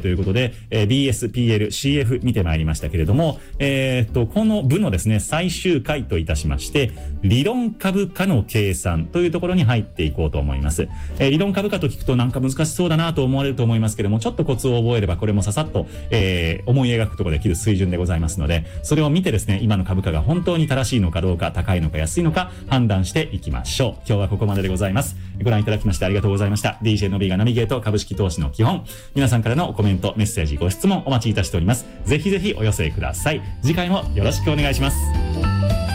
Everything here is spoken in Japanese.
ということで、BS、PL、CF 見てまいりましたけれども、この部のですね、最終回といたしまして、理論株価の計算というところに入っていこうと思います。理論株価と聞くとなんか難しそうだなと思われると思いますけれども、ちょっとコツを覚えればこれもささっと、思い描くことができる水準でございますので、それを見てですね、今の株価が本当に正しいのかどうか、高いのか安いのか判断していきましょう。今日はここまででございます。ご覧いただきましてありがとうございました。DJ のびがナビゲート株式投資の基本。皆さんからのコメント、メッセージ、ご質問お待ちいたしております。ぜひぜひお寄せください。次回もよろしくお願いします。